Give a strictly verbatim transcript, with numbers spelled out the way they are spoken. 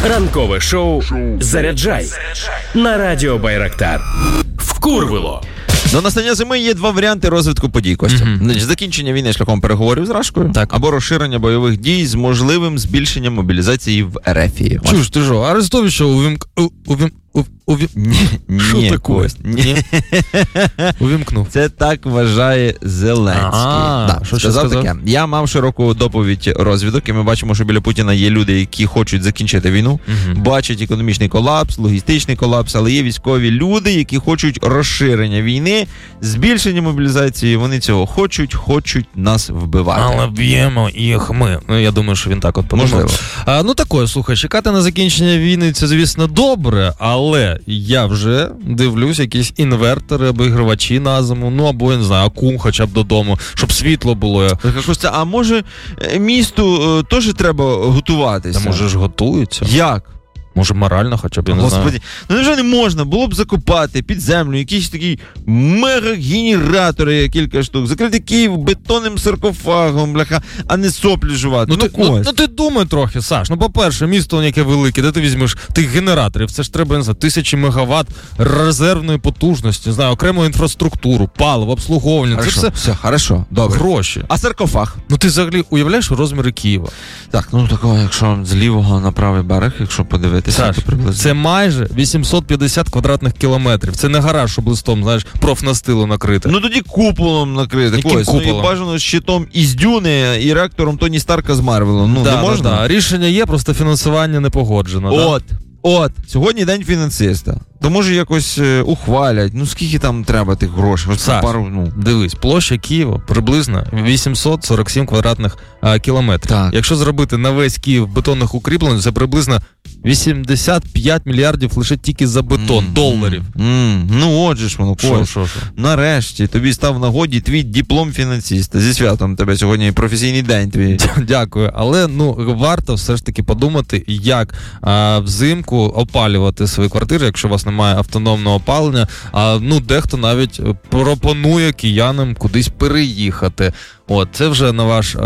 Ранкове шоу «Заряджай» на радіо Байрактар. Вкурвило. До настання зими є два варіанти розвитку подій, Костя. Mm-hmm. Закінчення війни шляхом переговорів з Рашкою, так. або розширення бойових дій з можливим збільшенням мобілізації в РФ. Чуж, ти що, Арестовича увімк... увім... увім... Ні, ні, Кость, ні. Увімкнув. Це так вважає Зеленський. А, да, що сказав сказав? таке. Я мав широку доповідь розвідок, і ми бачимо, що біля Путіна є люди, які хочуть закінчити війну, mm-hmm. бачать економічний колапс, логістичний колапс, але є військові люди, які хочуть розширення війни, збільшення мобілізації. Вони цього хочуть, хочуть нас вбивати. Але б'ємо їх ми. Ну, я думаю, що він так от подумав. А, ну, такое, слухай, чекати на закінчення війни, це, звісно, добре, але я вже дивлюсь якісь інвертори, обігрівачі на зиму, ну, або, я не знаю, акум хоча б додому, щоб світло було. Костя, а може місту е, теж треба готуватися? Та може ж готуються. Як? Може, морально хоча б, я не Господи, знаю. ну невже не можна було б закопати під землю якісь такі мега-генератори, кілька штук, закрити Київ бетонним саркофагом, бляха, а не соплі жувати. Ну, Ну, ти, ну, ну ти думай трохи, Саш. Ну, по-перше, місто яке велике, де ти візьмеш тих генераторів, це ж треба, не знаю, тисячі мегаватт резервної потужності, не знаю, окрему інфраструктуру, паливо, обслуговування. Хорошо, це все, все, хорошо, добре. Гроші. А саркофаг? Ну, ти взагалі уявляєш розміри Києва? Так, ну такого, якщо з лівого на правий берег, якщо подивитися, Саш, то приблизно. це майже вісімсот п'ятдесят квадратних кілометрів. Це не гараж, щоб листом, знаєш, профнастилу накрити. Ну тоді куполом накрити. Яким Ось, куполом? Ну, і бажано щитом із Дюни і реактором Тоні Старка з Марвелу. Ну, да, не можна? Да, да. Рішення є, просто фінансування не погоджено. От, от, сьогодні день фінансиста. То може якось е, ухвалять. Ну скільки там треба тих грошей? Ось Саш, пару, ну. дивись, площа Києва приблизно вісімсот сорок сім квадратних а, кілометрів. Так. Якщо зробити на весь Київ бетонних укріплень, це приблизно вісімдесят п'ять мільярдів лише тільки за бетон, Mm, доларів. Mm, ну отже ж воно, Що, Кость. що, що? Нарешті тобі став в нагоді твій диплом фінансиста. Зі святом тебе сьогодні професійний день твій. Дякую, але ну варто все ж таки подумати, як а, взимку опалювати свої квартири, якщо у вас немає автономного опалення. А ну дехто навіть пропонує киянам кудись переїхати. От це вже на ваш